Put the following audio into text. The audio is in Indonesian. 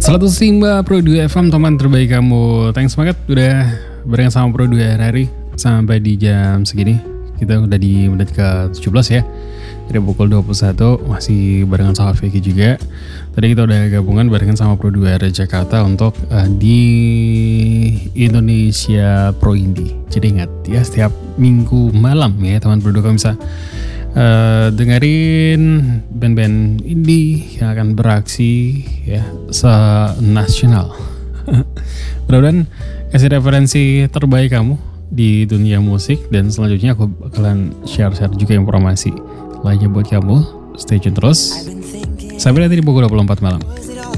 Selamat Simba Pro 2 FM, teman terbaik kamu. Thanks banget udah bareng sama Pro 2 hari sampai di jam segini. Kita udah di menit ke 17 ya. Dari pukul 21 masih barengan sama Vicky juga. Tadi kita udah gabungan barengan sama Pro 2 dari Jakarta untuk di Indonesia Pro Indie. Jadi ingat ya, setiap minggu malam ya teman Pro 2 kamu bisa dengerin band-band indie yang akan beraksi ya se-nasional. Mudah-mudahan kasih referensi terbaik kamu di dunia musik, dan selanjutnya aku bakalan share-share juga informasi lainnya buat kamu. Stay tune terus sampai nanti di pukul 24 malam.